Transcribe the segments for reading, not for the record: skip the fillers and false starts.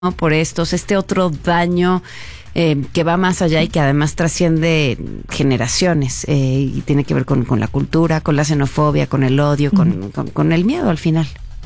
¿no? Por este otro daño que va más allá y que además trasciende generaciones y tiene que ver con la cultura, con la xenofobia, con el odio, con el miedo al final.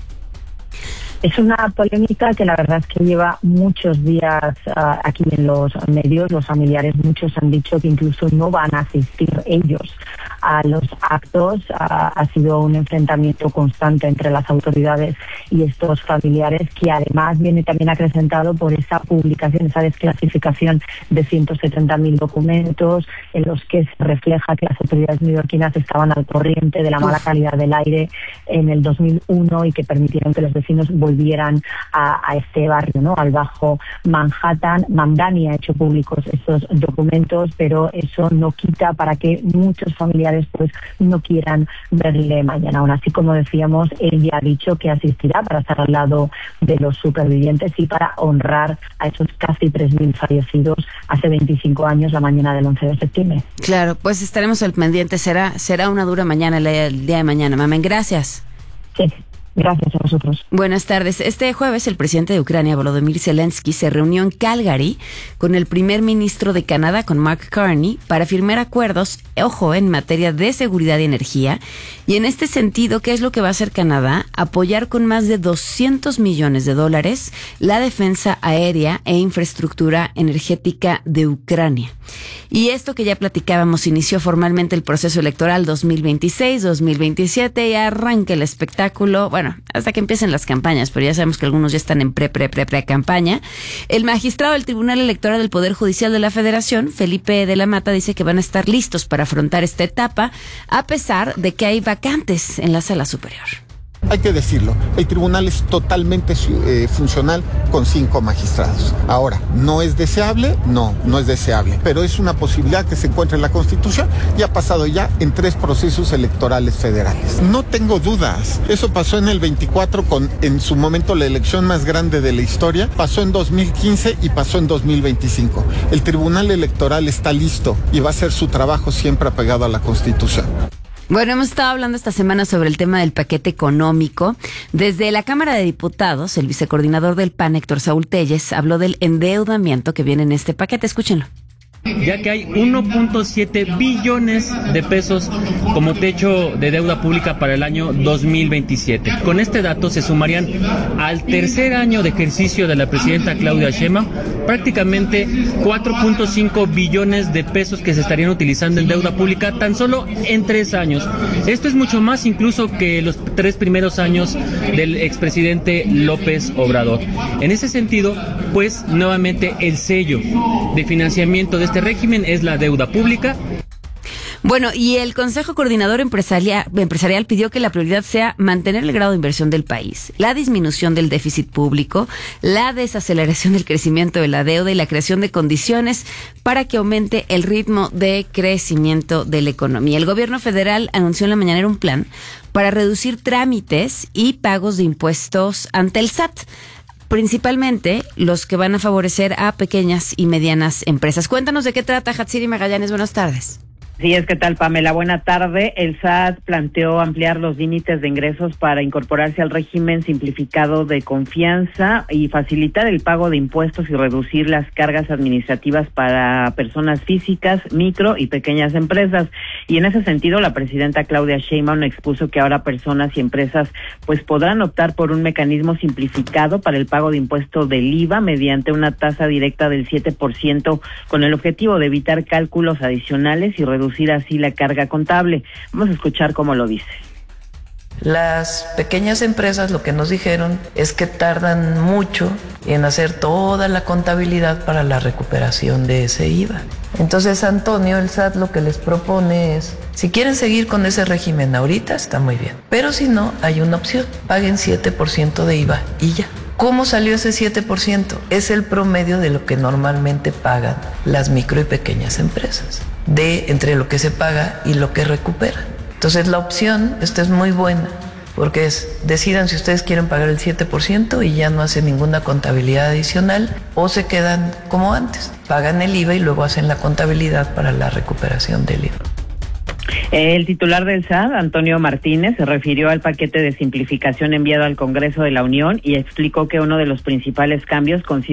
Es una polémica que la verdad es que lleva muchos días aquí en los medios. Los familiares, muchos han dicho que incluso no van a asistir ellos a los actos. Ha sido un enfrentamiento constante entre las autoridades y estos familiares, que además viene también acrecentado por esa publicación, esa desclasificación de 170.000 documentos en los que se refleja que las autoridades neoyorquinas estaban al corriente de la mala calidad del aire en el 2001 y que permitieron que los vecinos volvieran a este barrio, ¿no? Al Bajo Manhattan. Mamdani ha hecho públicos estos documentos, pero eso no quita para que muchos familiares pues no quieran verle mañana. Aún así, como decíamos, él ya ha dicho que asistirá para estar al lado de los supervivientes y para honrar a esos casi 3.000 fallecidos hace 25 años, la mañana del 11 de septiembre. Claro, pues estaremos al pendiente. Será una dura mañana, el día de mañana. Mamen, gracias. Sí. Gracias a vosotros. Buenas tardes. Este jueves el presidente de Ucrania, Volodymyr Zelensky, se reunió en Calgary con el primer ministro de Canadá, con Mark Carney, para firmar acuerdos, en materia de seguridad y energía. Y en este sentido, ¿qué es lo que va a hacer Canadá? Apoyar con más de $200 millones la defensa aérea e infraestructura energética de Ucrania. Y esto que ya platicábamos, inició formalmente el proceso electoral 2026-2027 y arranca el espectáculo, hasta que empiecen las campañas, pero ya sabemos que algunos ya están en pre-campaña. El magistrado del Tribunal Electoral del Poder Judicial de la Federación, Felipe de la Mata, dice que van a estar listos para afrontar esta etapa, a pesar de que hay vacantes en la Sala Superior. Hay que decirlo, el tribunal es totalmente funcional con 5 magistrados. Ahora, ¿no es deseable? No es deseable, pero es una posibilidad que se encuentra en la Constitución y ha pasado ya en 3 procesos electorales federales. No tengo dudas, eso pasó en el 24 con, en su momento, la elección más grande de la historia, pasó en 2015 y pasó en 2025. El tribunal electoral está listo y va a hacer su trabajo siempre apegado a la Constitución. Bueno, hemos estado hablando esta semana sobre el tema del paquete económico. Desde la Cámara de Diputados, el vicecoordinador del PAN, Héctor Saúl Telles, habló del endeudamiento que viene en este paquete. Escúchenlo. Ya que hay 1.7 billones de pesos como techo de deuda pública para el año 2027. Con este dato se sumarían al tercer año de ejercicio de la presidenta Claudia Sheinbaum prácticamente 4.5 billones de pesos que se estarían utilizando en deuda pública tan solo en 3 años. Esto es mucho más incluso que los 3 primeros años del expresidente López Obrador. En ese sentido, pues nuevamente el sello de financiamiento de este régimen es la deuda pública. Bueno, y el Consejo Coordinador Empresarial pidió que la prioridad sea mantener el grado de inversión del país, la disminución del déficit público, la desaceleración del crecimiento de la deuda y la creación de condiciones para que aumente el ritmo de crecimiento de la economía. El gobierno federal anunció en la mañanera un plan para reducir trámites y pagos de impuestos ante el SAT, principalmente los que van a favorecer a pequeñas y medianas empresas. Cuéntanos de qué trata, Hatsiri Magallanes. Buenas tardes. Sí, ¿qué tal, Pamela? Buena tarde. El SAT planteó ampliar los límites de ingresos para incorporarse al régimen simplificado de confianza y facilitar el pago de impuestos y reducir las cargas administrativas para personas físicas, micro y pequeñas empresas. Y en ese sentido, la presidenta Claudia Sheinbaum expuso que ahora personas y empresas pues podrán optar por un mecanismo simplificado para el pago de impuesto del IVA mediante una tasa directa del 7% con el objetivo de evitar cálculos adicionales y reducir así la carga contable. Vamos a escuchar cómo lo dice. Las pequeñas empresas lo que nos dijeron es que tardan mucho en hacer toda la contabilidad para la recuperación de ese IVA. Entonces, Antonio, el SAT lo que les propone es, si quieren seguir con ese régimen ahorita, está muy bien. Pero si no, hay una opción, paguen 7% de IVA y ya. ¿Cómo salió ese 7%? Es el promedio de lo que normalmente pagan las micro y pequeñas empresas, de entre lo que se paga y lo que recupera. Entonces la opción, esta es muy buena, porque decidan si ustedes quieren pagar el 7% y ya no hacen ninguna contabilidad adicional, o se quedan como antes, pagan el IVA y luego hacen la contabilidad para la recuperación del IVA. El titular del SAT, Antonio Martínez, se refirió al paquete de simplificación enviado al Congreso de la Unión y explicó que uno de los principales cambios consiste